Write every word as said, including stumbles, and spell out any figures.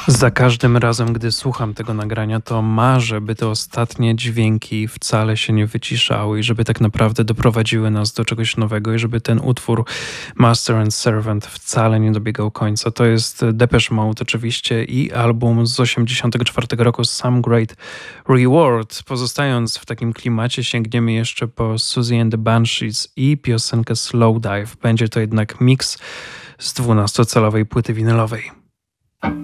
Za każdym razem, gdy słucham tego nagrania, to marzę, by te ostatnie dźwięki wcale się nie wyciszały i żeby tak naprawdę doprowadziły nas do czegoś nowego i żeby ten utwór Master and Servant wcale nie dobiegał końca. To jest Depeche Mode oczywiście i album z osiemdziesiątego czwartego roku Some Great Reward. Pozostając w takim klimacie, sięgniemy jeszcze po Susie and the Banshees i piosenkę Slow Dive. Będzie to jednak miks z dwunastocalowej płyty winylowej.